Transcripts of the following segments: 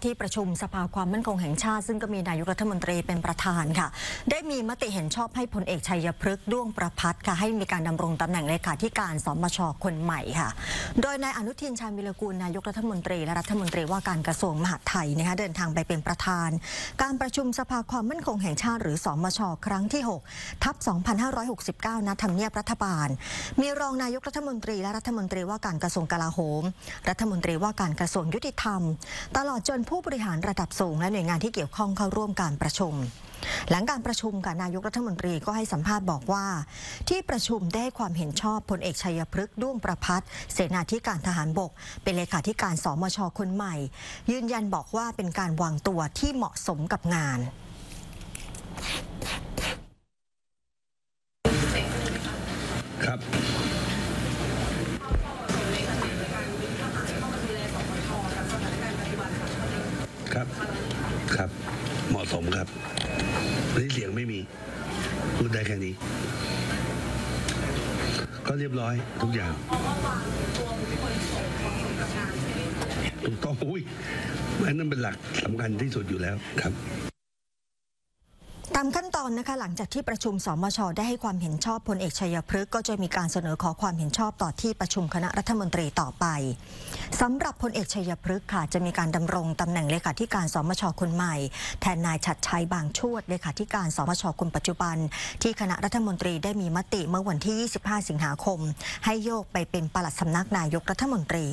ที่ประชุมสภาความมั่นคงแห่งชาติซึ่งก็มีนายกรัฐมนตรีเป็นประธานค่ะได้มีมติเห็นชอบให้พลเอกชัยพฤกษ์ด้วงประภัสค่ะให้มีการดำรงตำแหน่งเลขาธิการสมช.คนใหม่ค่ะโดยนายอนุทินชาญวิรากูลนายกรัฐมนตรีและรัฐมนตรีว่าการกระทรวงมหาดไทยนะคะเดินทางไปเป็นประธานการประชุมสภาความมั่นคงแห่งชาติหรือสมช.ครั้งที่6/2569ณทำเนียบรัฐบาลมีรองนายกรัฐมนตรีและรัฐมนตรีว่าการกระทรวงกลาโหมรัฐมนตรีว่าการกระทรวงยุติธรรมตลอดจนผู้บริหารระดับสูงและหน่วยงานที่เกี่ยวข้องเข้าร่วมการประชุมหลังการประชุมกับนายกรัฐมนตรีก็ให้สัมภาษณ์บอกว่าที่ประชุมได้ให้ความเห็นชอบพลเอกชัยพฤกษ์ด้วงประภัสเสนาธิการทหารบกเป็นเลขาธิการสมช.คนใหม่ยืนยันบอกว่าเป็นการวางตัวที่เหมาะสมกับงานครับครับเหมาะสมครับนี่เสียงไม่มีพูดได้แค่นี้ก็เรียบร้อยทุกอย่างถูกต้องอันนั้นเป็นหลักสำคัญที่สุดอยู่แล้วครับตามขั้นตอนนะคะหลังจากที่ประชุมสมช.ได้ให้ความเห็นชอบพลเอกชัยพฤกษ์ก็จะมีการเสนอขอความเห็นชอบต่อที่ประชุมคณะรัฐมนตรีต่อไปสำหรับพลเอกชัยพฤกษ์ค่ะจะมีการดำรงตำแหน่งเลขาธิการสมช.คนใหม่แทนนายฉัตรชัยบางชวดเลขาธิการสมช.คนปัจจุบันที่คณะรัฐมนตรีได้มีมติเมื่อวันที่25 สิงหาคมให้โยกไปเป็นปลัดสำนักนายกรัฐมนตรี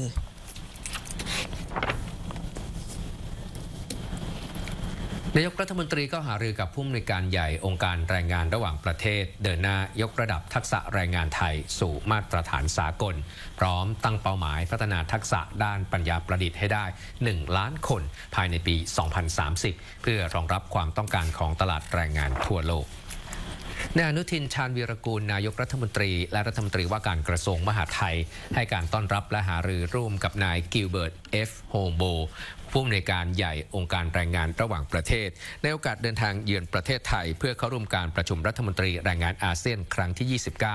นายกรัฐมนตรีก็หารือกับผู้อำนวยการใหญ่องค์การแรงงานระหว่างประเทศเดินหน้ายกระดับทักษะแรงงานไทยสู่มาตรฐานสากลพร้อมตั้งเป้าหมายพัฒนาทักษะด้านปัญญาประดิษฐ์ให้ได้1 ล้านคนภายในปี 2030 เพื่อรองรับความต้องการของตลาดแรงงานทั่วโลกนายอนุทินชาญวีรกูลนายกรัฐมนตรีและรัฐมนตรีว่าการกระทรวงมหาดไทยให้การต้อนรับและหารือร่วมกับนายกิลเบิร์ต F. โฮโบผู้อำนวยการใหญ่องค์การแรงงานระหว่างประเทศในโอกาสเดินทางเยือนประเทศไทยเพื่อเข้าร่วมการประชุมรัฐมนตรีแรงงานอาเซียนครั้งที่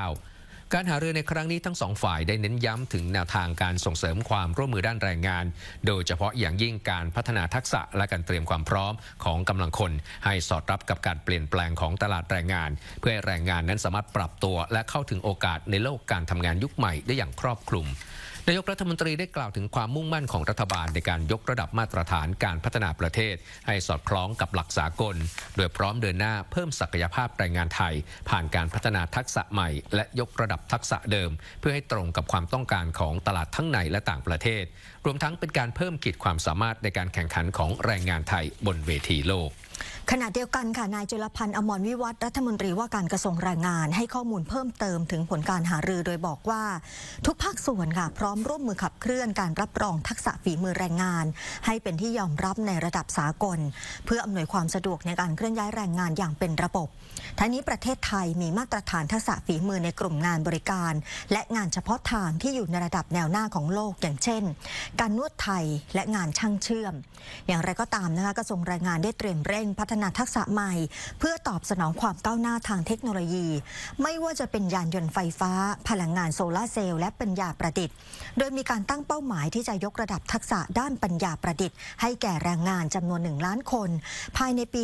29 การหารือในครั้งนี้ทั้งสองฝ่ายได้เน้นย้ำถึงแนวทางการส่งเสริมความร่วมมือด้านแรงงานโดยเฉพาะอย่างยิ่งการพัฒนาทักษะและการเตรียมความพร้อมของกำลังคนให้สอดรับกับการเปลี่ยนแปลงของตลาดแรงงานเพื่อให้แรงงานนั้นสามารถปรับตัวและเข้าถึงโอกาสในโลกการทำงานยุคใหม่ได้อย่างครอบคลุมนายกรัฐมนตรีได้กล่าวถึงความมุ่งมั่นของรัฐบาลในการยกระดับมาตรฐานการพัฒนาประเทศให้สอดคล้องกับหลักสากลโดยพร้อมเดินหน้าเพิ่มศักยภาพแรงงานไทยผ่านการพัฒนาทักษะใหม่และยกระดับทักษะเดิมเพื่อให้ตรงกับความต้องการของตลาดทั้งในและต่างประเทศรวมทั้งเป็นการเพิ่มขีดความสามารถในการแข่งขันของแรงงานไทยบนเวทีโลกขณะเดียวกันค่ะนายจุลพันธ์อมรวิวัฒน์รัฐมนตรีว่าการกระทรวงแรงงานให้ข้อมูลเพิ่มเติมถึงผลการหารือโดยบอกว่าทุกภาคส่วนค่ะพร้อมร่วมมือขับเคลื่อนการรับรองทักษะฝีมือแรงงานให้เป็นที่ยอมรับในระดับสากลเพื่ออำนวยความสะดวกในการเคลื่อนย้ายแรงงานอย่างเป็นระบบทั้งนี้ประเทศไทยมีมาตรฐานทักษะฝีมือในกลุ่มงานบริการและงานเฉพาะทางที่อยู่ในระดับแนวหน้าของโลกอย่างเช่นการนวดไทยและงานช่างเชื่อมอย่างไรก็ตามนะคะกระทรวงแรงงานได้เตรียมเร่งพัฒนาทักษะใหม่เพื่อตอบสนองความก้าวหน้าทางเทคโนโลยีไม่ว่าจะเป็นยานยนต์ไฟฟ้าพลังงานโซลาร์เซลล์และปัญญาประดิษฐ์โดยมีการตั้งเป้าหมายที่จะยกระดับทักษะด้านปัญญาประดิษฐ์ให้แก่แรงงานจำนวน1 ล้านคนภายในปี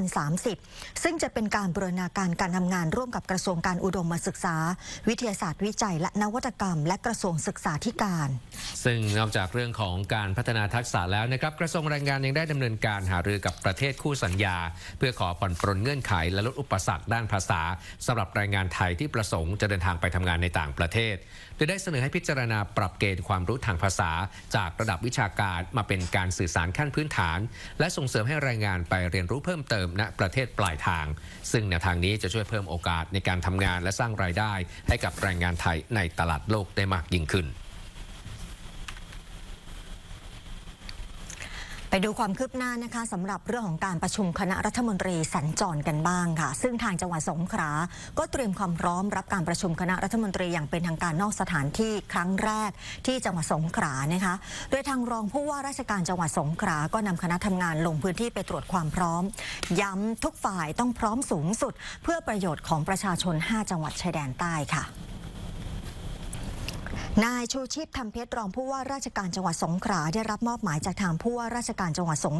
2030 ซึ่งจะเป็นการบูรณาการการทำงานร่วมกับกระทรวงการอุดมศึกษาวิทยาศาสตร์วิจัยและนวัตกรรมและกระทรวงศึกษาธิการซึ่งนอกจากเรื่องของการพัฒนาทักษะแล้วนะครับกระทรวงแรงงานยังได้ดำเนินการหารือกับประเทศคู่สัญญาเพื่อขอผ่อนปรนเงื่อนไขและลดอุปสรรคด้านภาษาสำหรับแรงงานไทยที่ประสงค์จะเดินทางไปทำงานในต่างประเทศโดยได้เสนอให้พิจารณาปรับเกณฑ์ความรู้ทางภาษาจากระดับวิชาการมาเป็นการสื่อสารขั้นพื้นฐานและส่งเสริมให้แรงงานไปเรียนรู้เพิ่มเติมณประเทศปลายทางซึ่งแนวทางนี้จะช่วยเพิ่มโอกาสในการทำงานและสร้างรายได้ให้กับแรงงานไทยในตลาดโลกได้มากยิ่งขึ้นไปดูความคืบหน้านะคะสำหรับเรื่องของการประชุมคณะรัฐมนตรีสัญจรกันบ้างค่ะซึ่งทางจังหวัดสงขลาก็เตรียมความพร้อมรับการประชุมคณะรัฐมนตรีอย่างเป็นทางการนอกสถานที่ครั้งแรกที่จังหวัดสงขลานะคะโดยทางรองผู้ว่าราชการจังหวัดสงขลาก็นำคณะทำงานลงพื้นที่ไปตรวจความพร้อมย้ำทุกฝ่ายต้องพร้อมสูงสุดเพื่อประโยชน์ของประชาชน5 จังหวัดชายแดนใต้ค่ะ นายชูชีพ ธรรมเพชรรองผู้ว่าราชการจังหวัดสงขลาได้รับมอบหมายจากทางผู้ว่าราชการจังหวัดสง